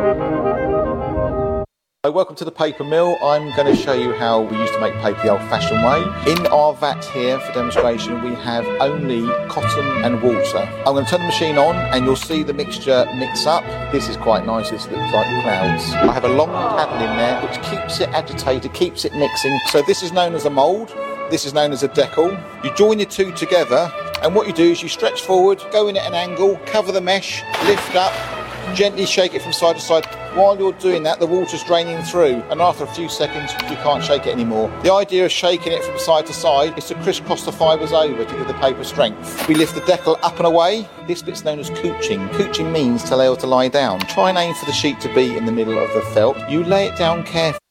Welcome to the paper mill. I'm going to show you how we used to make paper the old-fashioned way. In our vat here for demonstration we have only cotton and water. I'm going to turn the machine on and you'll see the mixture mix up. This is quite nice, this looks like clouds. I have a long paddle in there which keeps it agitated, keeps it mixing. So this is known as a mould, this is known as a decal. You join your two together and what you do is you stretch forward, go in at an angle, cover the mesh, lift up, gently shake it from side to side. While you're doing that, the water's draining through, and after a few seconds, you can't shake it anymore. The idea of shaking it from side to side is to crisscross the fibres over to give the paper strength. We lift the decal up and away. This bit's known as couching. Couching means to lay or to lie down. Try and aim for the sheet to be in the middle of the felt. You lay it down carefully.